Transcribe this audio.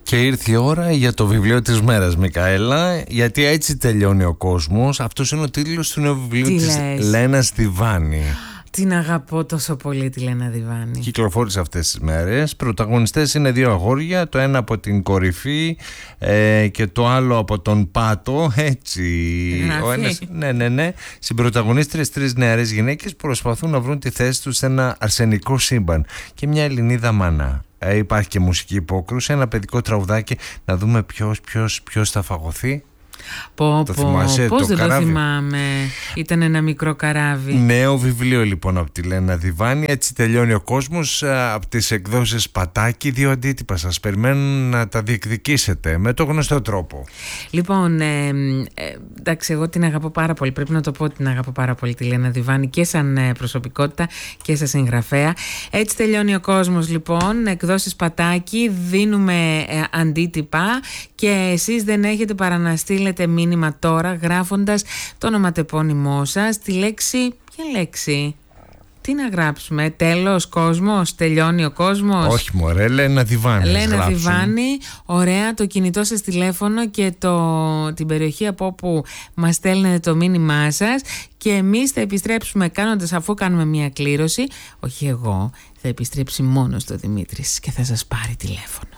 Και ήρθε η ώρα για το βιβλίο της μέρας, Μικαέλα, γιατί έτσι τελειώνει ο κόσμος. Αυτός είναι ο τίτλος του νέου βιβλίου της Λένας Διβάνη. Την αγαπώ τόσο πολύ τη Λένα Διβάνη. Κυκλοφόρησε αυτές τις μέρες. Πρωταγωνιστές είναι δύο αγόρια, το ένα από την κορυφή και το άλλο από τον πάτο. Έτσι. Ο ένας, ναι. Συμπρωταγωνίστριες τρεις νεαρές γυναίκες προσπαθούν να βρουν τη θέση τους σε ένα αρσενικό σύμπαν. Και μια Ελληνίδα μάνα. Υπάρχει και μουσική υπόκρουση, ένα παιδικό τραγουδάκι. Να δούμε ποιος θα φαγωθεί. Πώς δεν το θυμάμαι. Ήταν ένα μικρό καράβι. Νέο βιβλίο λοιπόν από τη Λένα Διβάνη. Έτσι τελειώνει ο κόσμος, από τις εκδόσεις Πατάκη. 2 αντίτυπα σας περιμένουν να τα διεκδικήσετε με το γνωστό τρόπο. Λοιπόν, εντάξει, εγώ την αγαπώ πάρα πολύ. Πρέπει να το πω ότι την αγαπώ πάρα πολύ τη Λένα Διβάνη και σαν προσωπικότητα και σαν συγγραφέα. Έτσι τελειώνει ο κόσμος λοιπόν. Εκδόσεις Πατάκη. Δίνουμε αντίτυπα και εσείς δεν έχετε παρά να στείλετε μήνυμα τώρα γράφοντας το ονοματεπώνυμό σας, τη λέξη. Ποια λέξη? Τι να γράψουμε? Τέλος κόσμος? Τελειώνει ο κόσμος? Όχι μωρέ, Λένα Διβάνη. Λένα Διβάνη. Ωραία, το κινητό σας τηλέφωνο και την περιοχή από όπου μας στέλνετε το μήνυμά σας. Και εμείς θα επιστρέψουμε αφού κάνουμε μια κλήρωση. Όχι εγώ, θα επιστρέψει μόνος το Δημήτρης και θα σας πάρει τηλέφωνο.